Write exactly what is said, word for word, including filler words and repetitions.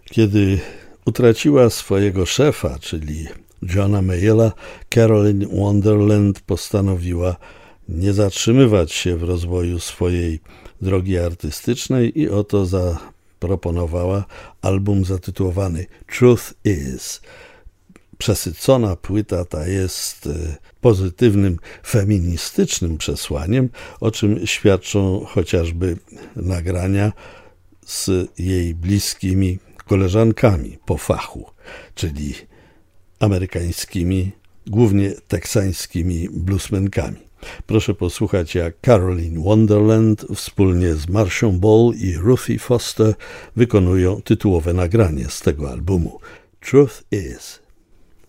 Kiedy utraciła swojego szefa, czyli Johna Mayalla, Carolyn Wonderland postanowiła nie zatrzymywać się w rozwoju swojej drogi artystycznej i oto zaproponowała album zatytułowany Truth Is. Przesycona płyta ta jest pozytywnym, feministycznym przesłaniem, o czym świadczą chociażby nagrania z jej bliskimi koleżankami po fachu, czyli amerykańskimi, głównie teksańskimi bluesmenkami. Proszę posłuchać, jak Carolyn Wonderland wspólnie z Marcią Ball i Ruthie Foster wykonują tytułowe nagranie z tego albumu Truth Is.